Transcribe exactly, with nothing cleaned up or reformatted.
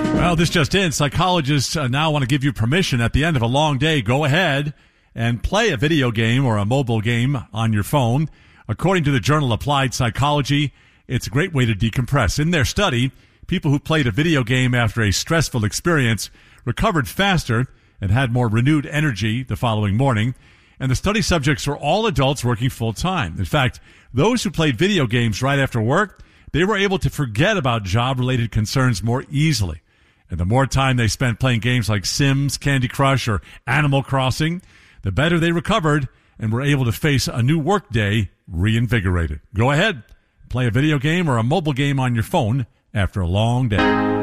Well, this just in. Psychologists uh, now want to give you permission at the end of a long day. Go ahead and play a video game or a mobile game on your phone. According to the journal Applied Psychology, it's a great way to decompress. In their study, people who played a video game after a stressful experience recovered faster and had more renewed energy the following morning. And the study subjects were all adults working full-time. In fact, those who played video games right after work, they were able to forget about job-related concerns more easily. And the more time they spent playing games like Sims, Candy Crush, or Animal Crossing, the better they recovered and were able to face a new workday reinvigorated. Go ahead, play a video game or a mobile game on your phone after a long day.